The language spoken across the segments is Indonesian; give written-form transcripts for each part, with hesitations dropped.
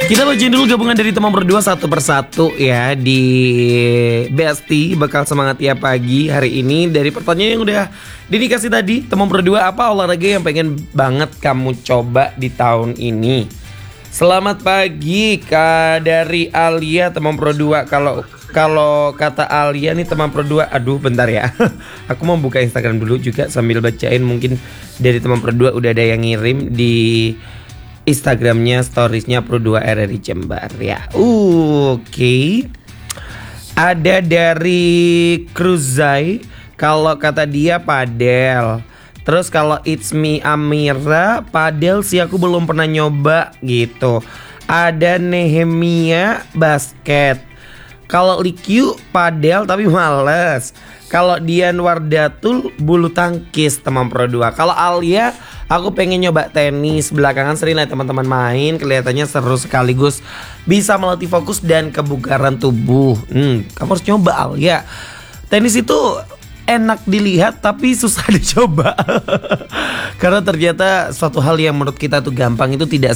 Kita bacain dulu gabungan dari teman berdua satu persatu ya di Besti bakal semangat ya pagi hari ini. Dari pertanyaan yang udah dikasih tadi, teman berdua apa olahraga yang pengen banget kamu coba di tahun ini? Selamat pagi Kak dari Alia teman berdua. Kalau kata Alia nih teman berdua, aduh bentar ya. Aku mau buka Instagram dulu juga sambil bacain, mungkin dari teman berdua udah ada yang ngirim di Instagramnya, storiesnya Pro2 RRI Jember ya. Oke. Ada dari Cruzai. Kalau kata dia padel. Terus kalau It's Me Amira, padel sih aku belum pernah nyoba gitu. Ada Nehemia basket. Kalau Likyu padel tapi males. Kalau Dian Wardatul bulu tangkis teman Pro2. Kalau Alia, aku pengen nyoba tenis. Belakangan sering lihat teman-teman main, kelihatannya seru sekaligus bisa melatih fokus dan kebugaran tubuh. Kamu harus nyoba Alia. Tenis itu enak dilihat tapi susah dicoba. Karena ternyata suatu hal yang menurut kita tuh gampang itu tidak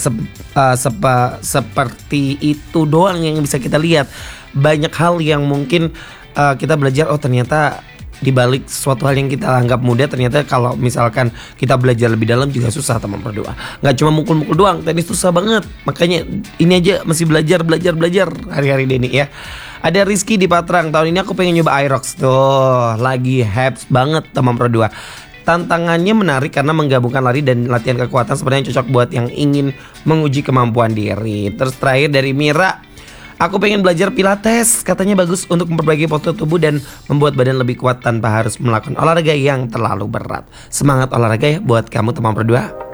seperti itu doang yang bisa kita lihat. Banyak hal yang mungkin kita belajar, oh ternyata dibalik suatu hal yang kita anggap mudah, ternyata kalau misalkan kita belajar lebih dalam juga susah teman berdua. Nggak cuma mukul-mukul doang, tenis susah banget. Makanya ini aja masih belajar hari-hari ini ya. Ada Rizky di Patrang, tahun ini aku pengen nyoba Aerox tuh, lagi hype banget teman berdua. Tantangannya menarik karena menggabungkan lari dan latihan kekuatan, sebenarnya cocok buat yang ingin menguji kemampuan diri. Terus terakhir dari Mira, aku pengen belajar pilates, katanya bagus untuk memperbaiki postur tubuh dan membuat badan lebih kuat tanpa harus melakukan olahraga yang terlalu berat. Semangat olahraga ya buat kamu teman berdua.